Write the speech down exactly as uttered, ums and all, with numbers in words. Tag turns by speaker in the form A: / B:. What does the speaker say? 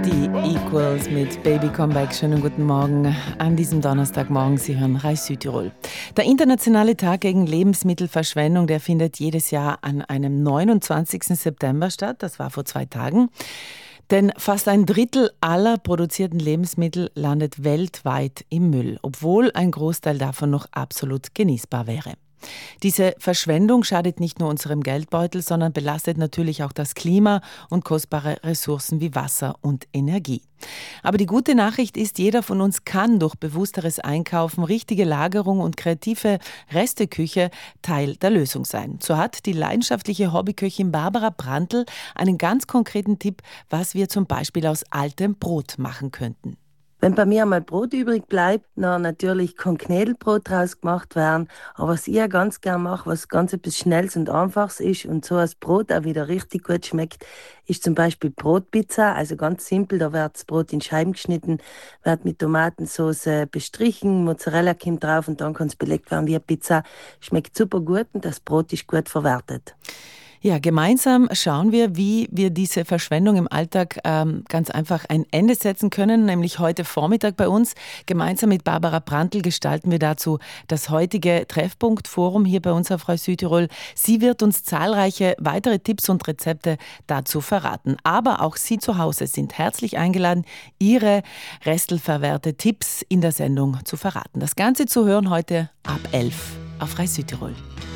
A: Die Equals mit Baby Comeback. Schönen guten Morgen an diesem Donnerstagmorgen. Sie hören Reich Südtirol. Der internationale Tag gegen Lebensmittelverschwendung, der findet jedes Jahr an einem neunundzwanzigsten September statt. Das war vor zwei Tagen. Denn fast ein Drittel aller produzierten Lebensmittel landet weltweit im Müll, obwohl ein Großteil davon noch absolut genießbar wäre. Diese Verschwendung schadet nicht nur unserem Geldbeutel, sondern belastet natürlich auch das Klima und kostbare Ressourcen wie Wasser und Energie. Aber die gute Nachricht ist, jeder von uns kann durch bewussteres Einkaufen, richtige Lagerung und kreative Resteküche Teil der Lösung sein. So hat die leidenschaftliche Hobbyköchin Barbara Brandl einen ganz konkreten Tipp, was wir zum Beispiel aus altem Brot machen könnten.
B: Wenn bei mir einmal Brot übrig bleibt, dann natürlich kann Knädelbrot draus gemacht werden. Aber was ich auch ganz gern mache, was ganz etwas Schnelles und Einfaches ist und so als Brot auch wieder richtig gut schmeckt, ist zum Beispiel Brotpizza. Also ganz simpel, da wird das Brot in Scheiben geschnitten, wird mit Tomatensauce bestrichen, Mozzarella kommt drauf und dann kann es belegt werden wie eine Pizza. Schmeckt super gut und das Brot ist gut verwertet.
A: Ja, gemeinsam schauen wir, wie wir diese Verschwendung im Alltag ähm, ganz einfach ein Ende setzen können, nämlich heute Vormittag bei uns. Gemeinsam mit Barbara Brandl gestalten wir dazu das heutige Treffpunkt-Forum hier bei uns auf Reich Südtirol. Sie wird uns zahlreiche weitere Tipps und Rezepte dazu verraten. Aber auch Sie zu Hause sind herzlich eingeladen, Ihre restelverwehrte Tipps in der Sendung zu verraten. Das Ganze zu hören heute ab elf auf Reich Südtirol.